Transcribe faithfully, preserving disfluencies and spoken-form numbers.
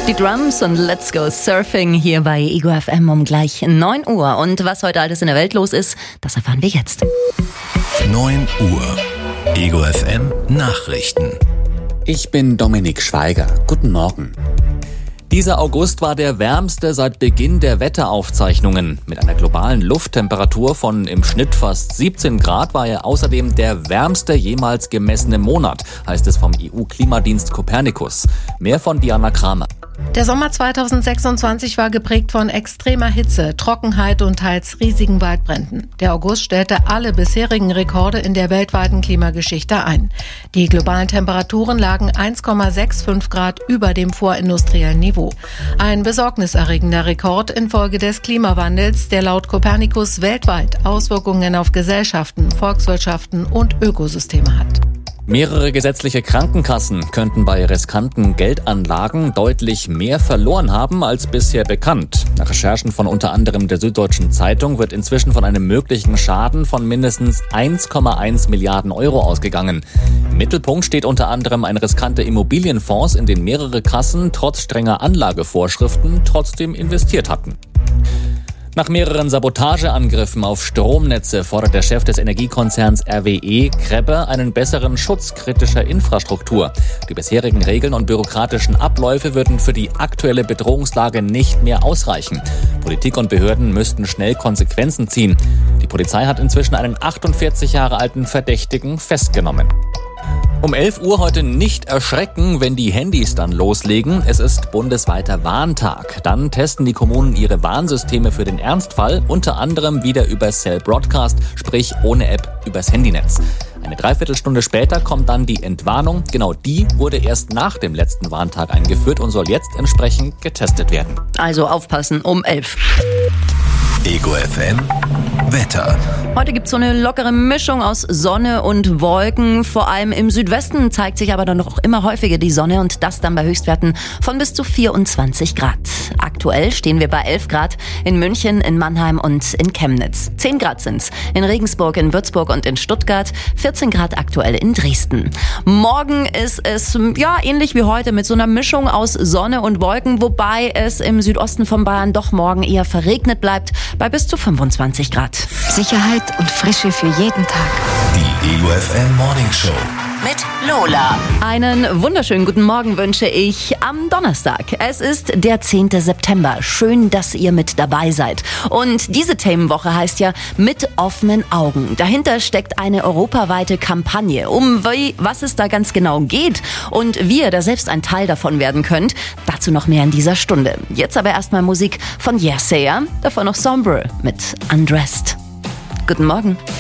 Die Drums und Let's Go Surfing hier bei Ego F M um gleich neun Uhr. Und was heute alles in der Welt los ist, das erfahren wir jetzt. neun Uhr. Ego F M Nachrichten. Ich bin Dominik Schweiger. Guten Morgen. Dieser August war der wärmste seit Beginn der Wetteraufzeichnungen. Mit einer globalen Lufttemperatur von im Schnitt fast siebzehn Grad war er außerdem der wärmste jemals gemessene Monat, heißt es vom E U-Klimadienst Copernicus. Mehr von Diana Kramer. Der Sommer zweitausendsechsundzwanzig war geprägt von extremer Hitze, Trockenheit und teils riesigen Waldbränden. Der August stellte alle bisherigen Rekorde in der weltweiten Klimageschichte ein. Die globalen Temperaturen lagen eins Komma fünfundsechzig Grad über dem vorindustriellen Niveau. Ein besorgniserregender Rekord infolge des Klimawandels, der laut Copernicus weltweit Auswirkungen auf Gesellschaften, Volkswirtschaften und Ökosysteme hat. Mehrere gesetzliche Krankenkassen könnten bei riskanten Geldanlagen deutlich mehr verloren haben als bisher bekannt. Nach Recherchen von unter anderem der Süddeutschen Zeitung wird inzwischen von einem möglichen Schaden von mindestens eins Komma eins Milliarden Euro ausgegangen. Im Mittelpunkt steht unter anderem ein riskanter Immobilienfonds, in den mehrere Kassen trotz strenger Anlagevorschriften trotzdem investiert hatten. Nach mehreren Sabotageangriffen auf Stromnetze fordert der Chef des Energiekonzerns R W E, Krebbe, einen besseren Schutz kritischer Infrastruktur. Die bisherigen Regeln und bürokratischen Abläufe würden für die aktuelle Bedrohungslage nicht mehr ausreichen. Politik und Behörden müssten schnell Konsequenzen ziehen. Die Polizei hat inzwischen einen achtundvierzig Jahre alten Verdächtigen festgenommen. Um elf Uhr heute nicht erschrecken, wenn die Handys dann loslegen. Es ist bundesweiter Warntag. Dann testen die Kommunen ihre Warnsysteme für den Ernstfall, unter anderem wieder über Cell Broadcast, sprich ohne App übers Handynetz. Eine Dreiviertelstunde später kommt dann die Entwarnung. Genau die wurde erst nach dem letzten Warntag eingeführt und soll jetzt entsprechend getestet werden. Also aufpassen, um elf. Ego F M Wetter. Heute gibt es so eine lockere Mischung aus Sonne und Wolken. Vor allem im Südwesten zeigt sich aber dann noch immer häufiger die Sonne und das dann bei Höchstwerten von bis zu vierundzwanzig Grad. Aktuell stehen wir bei elf Grad in München, in Mannheim und in Chemnitz. zehn Grad sind's in Regensburg, in Würzburg und in Stuttgart. vierzehn Grad aktuell in Dresden. Morgen ist es ja ähnlich wie heute mit so einer Mischung aus Sonne und Wolken, wobei es im Südosten von Bayern doch morgen eher verregnet bleibt bei bis zu fünfundzwanzig Grad. Sicherheit und Frische für jeden Tag. Die Ego F M Morning Show mit Lola. Einen wunderschönen guten Morgen wünsche ich am Donnerstag. Es ist der zehnte September. Schön, dass ihr mit dabei seid. Und diese Themenwoche heißt ja mit offenen Augen. Dahinter steckt eine europaweite Kampagne. Um wie, was es da ganz genau geht und wie ihr da selbst ein Teil davon werden könnt, dazu noch mehr in dieser Stunde. Jetzt aber erstmal Musik von Yesayer, davor noch Sombre mit Undressed. Guten Morgen.